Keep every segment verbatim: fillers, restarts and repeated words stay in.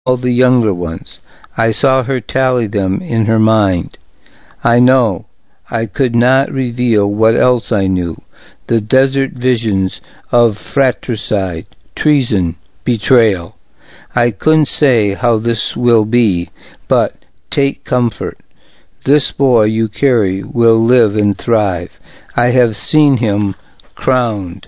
all the younger ones. I saw her tally them in her mind. I know. I could not reveal what else I knew. The desert visions of fratricide, treason, betrayal. I couldn't say how this will be, but take comfort. This boy you carry will live and thrive. I have seen him crowned.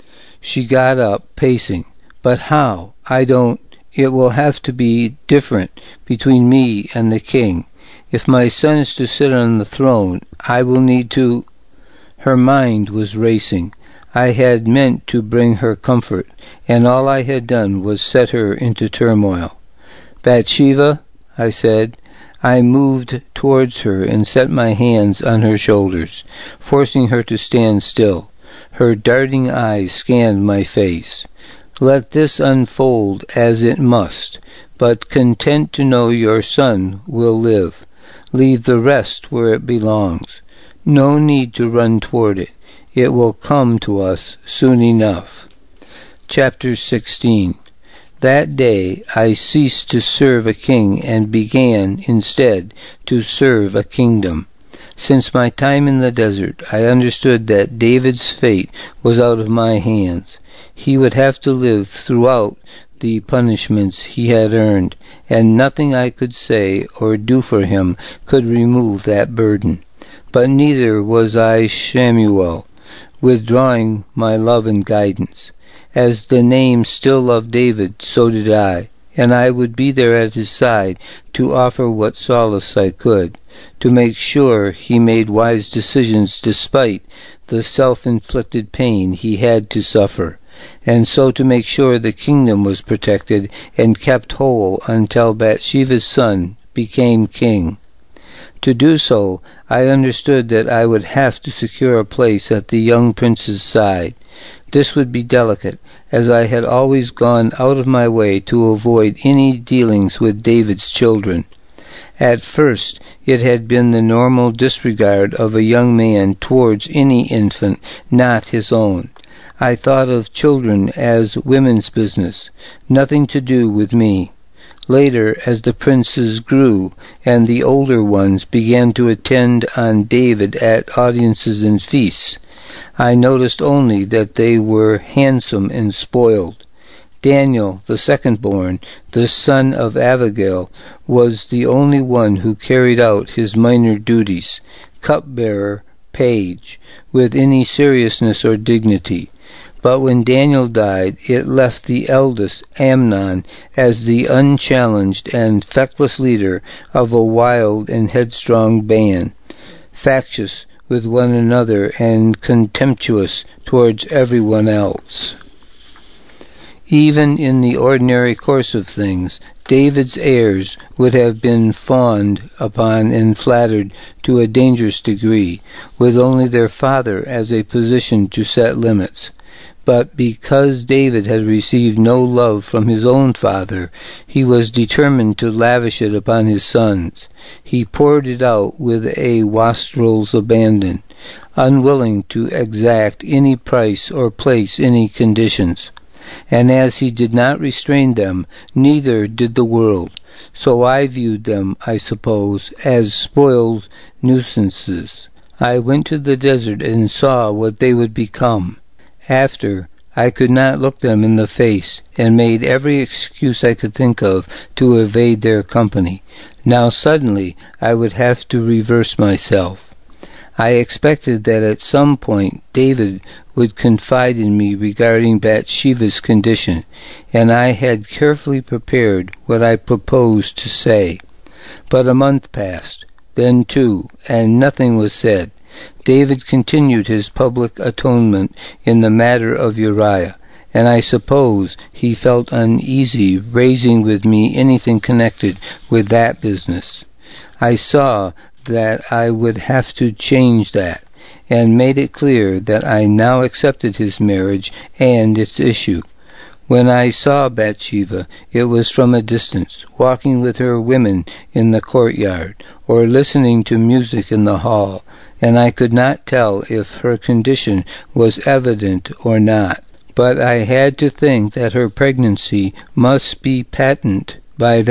She got up, pacing. But how? I don't. It will have to be different between me and the king. If my son is to sit on the throne, I will need to... Her mind was racing. I had meant to bring her comfort, and all I had done was set her into turmoil. Bathsheba, I said. I moved towards her and set my hands on her shoulders, forcing her to stand still. Her darting eyes scanned my face. Let this unfold as it must, but content to know your son will live. Leave the rest where it belongs. No need to run toward it. It will come to us soon enough. Chapter sixteen. That day I ceased to serve a king and began, instead, to serve a kingdom. Since my time in the desert, I understood that David's fate was out of my hands. He would have to live throughout the punishments he had earned, and nothing I could say or do for him could remove that burden. But neither was I Shemuel, withdrawing my love and guidance. As the name still loved David, so did I, and I would be there at his side to offer what solace I could, to make sure he made wise decisions despite the self-inflicted pain he had to suffer, and so to make sure the kingdom was protected and kept whole until Bathsheba's son became king. To do so, I understood that I would have to secure a place at the young prince's side. This would be delicate, as I had always gone out of my way to avoid any dealings with David's children. At first, it had been the normal disregard of a young man towards any infant, not his own. I thought of children as women's business, nothing to do with me. Later, as the princes grew, and the older ones began to attend on David at audiences and feasts, I noticed only that they were handsome and spoiled. Daniel, the second-born, the son of Abigail, was the only one who carried out his minor duties, cupbearer, page, with any seriousness or dignity. But when Daniel died, it left the eldest, Amnon, as the unchallenged and feckless leader of a wild and headstrong band, factious with one another and contemptuous towards everyone else. Even in the ordinary course of things, David's heirs would have been fawned upon and flattered to a dangerous degree, with only their father as a position to set limits. But because David had received no love from his own father, he was determined to lavish it upon his sons. He poured it out with a wastrel's abandon, unwilling to exact any price or place any conditions. And as he did not restrain them, neither did the world. So I viewed them, I suppose, as spoiled nuisances. I went to the desert and saw what they would become. After, I could not look them in the face, and made every excuse I could think of to evade their company. Now suddenly I would have to reverse myself. I expected that at some point David would confide in me regarding Bathsheba's condition, and I had carefully prepared what I proposed to say. But a month passed, then two, and nothing was said. David continued his public atonement in the matter of Uriah, and I suppose he felt uneasy raising with me anything connected with that business. I saw that I would have to change that, and made it clear that I now accepted his marriage and its issue. When I saw Bathsheba, it was from a distance, walking with her women in the courtyard, or listening to music in the hall, and I could not tell if her condition was evident or not. But I had to think that her pregnancy must be patent By